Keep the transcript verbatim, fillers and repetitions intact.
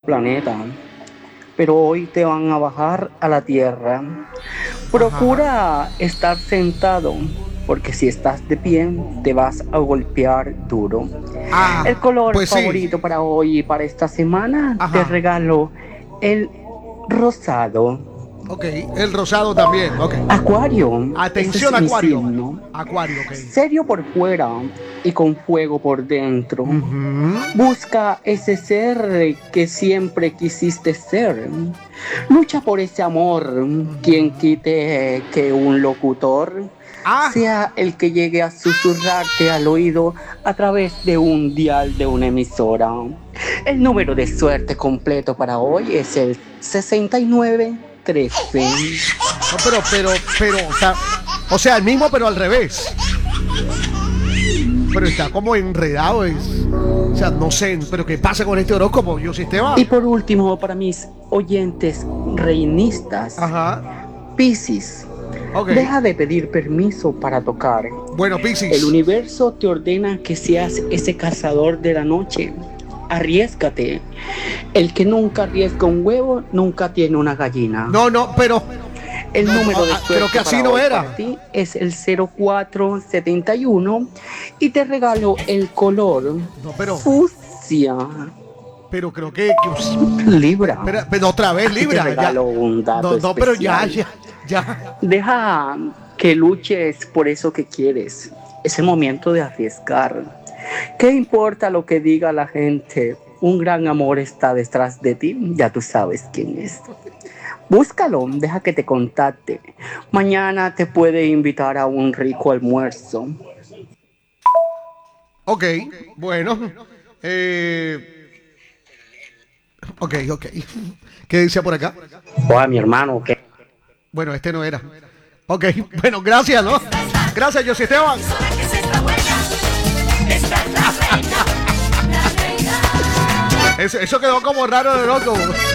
planeta, pero hoy te van a bajar a la tierra. Procura Ajá. estar sentado, porque si estás de pie te vas a golpear duro. El Ah, color pues sí. favorito para hoy y para esta semana te Ajá. regalo el rosado. Ok, el rosado también. Ok. Acuario, ese Atención, es mi Acuario. signo. Acuario, ok. Serio por fuera y con fuego por dentro. Ujú. Busca ese ser que siempre quisiste ser. Lucha por ese amor. Quien quite que un locutor Ah, sea el que llegue a susurrarte al oído a través de un dial de una emisora. El número de suerte completo para hoy es el sesenta y nueve trece. no, pero, pero, pero, o sea, o sea, el mismo, pero al revés. Pero está como enredado. Es, o sea, no sé, pero ¿qué pasa con este horóscopo? Yo sí, Y Esteban. por último, para mis oyentes reinistas, Ajá. Piscis, Ok. deja de pedir permiso para tocar. Bueno, El Piscis. universo te ordena que seas ese cazador de la noche. Arriésgate. El que nunca arriesga un huevo, nunca tiene una gallina. No, no, pero. El No, no, número de ah, creo que suerte así para no hoy para era. ti es el cero cuatro setenta y uno y te regalo el color No, pero. fucsia. Pero creo que. Libra. Pero, pero otra vez, Aquí te Libra. Ya. regalo un dato No, no, pero ya, especial. ya. Ya. Deja que luches por eso que quieres. Es el momento de arriesgar. ¿Qué importa lo que diga la gente? Un gran amor está detrás de ti. Ya tú sabes quién es. Búscalo, deja que te contacte. Mañana te puede invitar a un rico almuerzo. Ok, bueno. Eh, ok, ok. ¿Qué dice por acá? Oye, mi hermano, ¿qué? Bueno, este no era. Ok, bueno, gracias, ¿no? Gracias, José Esteban. Eso, eso quedó como raro de loco.